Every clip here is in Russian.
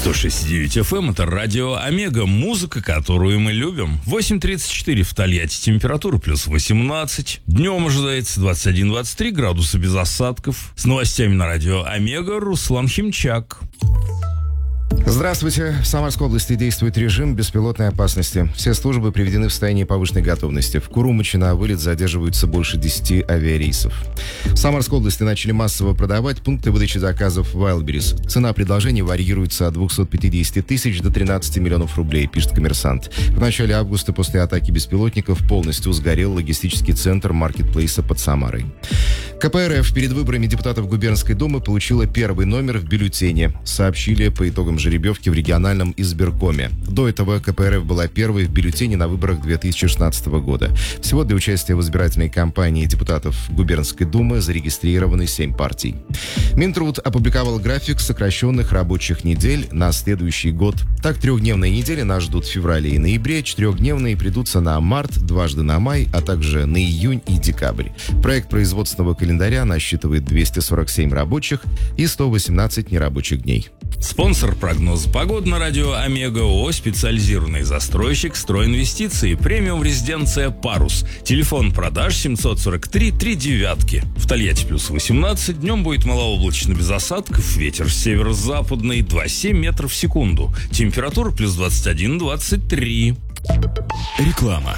106.9 FM — это радио Омега, музыка, которую мы любим. 8:34 в Тольятти, температура плюс 18. Днем ожидается 21-23 градуса без осадков. С новостями на радио Омега Руслан Химчак. Здравствуйте. В Самарской области действует режим беспилотной опасности. Все службы приведены в состояние повышенной готовности. В Курумычи на вылет задерживаются больше 10 авиарейсов. В Самарской области начали массово продавать пункты выдачи заказов Wildberries. Цена предложений варьируется от 250 тысяч до 13 миллионов рублей, пишет «Коммерсант». В начале августа после атаки беспилотников полностью сгорел логистический центр маркетплейса под Самарой. КПРФ перед выборами депутатов Губернской думы получила первый номер в бюллетене, сообщили по итогам жеребьевки в региональном избиркоме. До этого КПРФ была первой в бюллетене на выборах 2016 года. Всего для участия в избирательной кампании депутатов Губернской думы зарегистрированы 7 партий. Минтруд опубликовал график сокращенных рабочих недель на следующий год. Так, 3-дневные недели нас ждут в феврале и ноябре, 4-дневные придутся на март, дважды на май, а также на июнь и декабрь. Проект производственного календаря насчитывает 247 рабочих и 118 нерабочих дней. Спонсор прогноза погоды на радио Омега — ООО «Специализированный застройщик Стройинвестиции», премиум резиденция «Парус». Телефон продаж 743 39. В Тольятти плюс 18. Днем будет малооблачно без осадков. Ветер северо-западный 2,7 метров в секунду. Температура плюс 21-23. Реклама.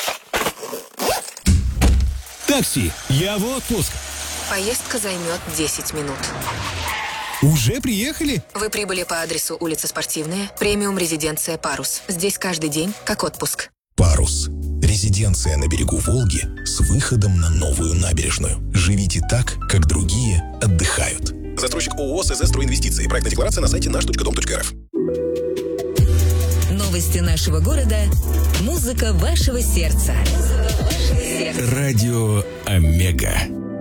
Такси, я в отпуск. Поездка займет 10 минут. Уже приехали? Вы прибыли по адресу улица Спортивная, премиум резиденция «Парус». Здесь каждый день как отпуск. «Парус» – резиденция на берегу Волги с выходом на новую набережную. Живите так, как другие отдыхают. Застройщик ООО «СЗ Стройинвестиции». Проектная декларация на сайте наш.дом.рф. Новости нашего города. Музыка вашего сердца. Радио Омега.